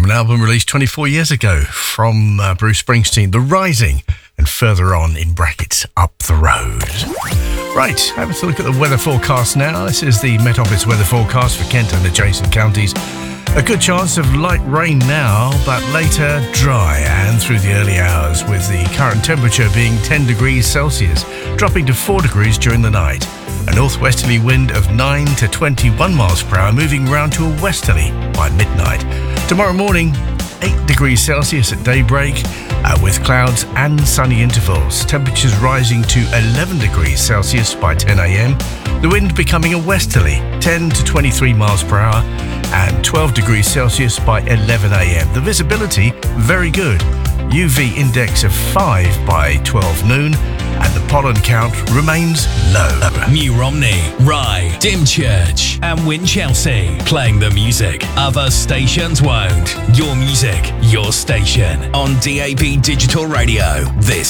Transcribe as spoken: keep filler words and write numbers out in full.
from an album released twenty-four years ago from uh, Bruce Springsteen, The Rising, and further on in brackets, Up the Road. Right, have a look at the weather forecast now. This is the Met Office weather forecast for Kent and adjacent counties. A good chance of light rain now, but later dry and through the early hours, with the current temperature being ten degrees Celsius, dropping to four degrees during the night. A northwesterly wind of nine to twenty-one miles per hour, moving round to a westerly by midnight. Tomorrow morning, eight degrees Celsius at daybreak, uh, with clouds and sunny intervals. Temperatures rising to eleven degrees Celsius by ten a.m. The wind becoming a westerly, ten to twenty-three miles per hour, and twelve degrees Celsius by eleven a.m. The visibility, very good. U V index of five by twelve noon, and the pollen count remains low. New Romney, Rye, Dymchurch and Winchelsea, playing the music other stations won't. Your music, your station, on D A B Digital Radio. This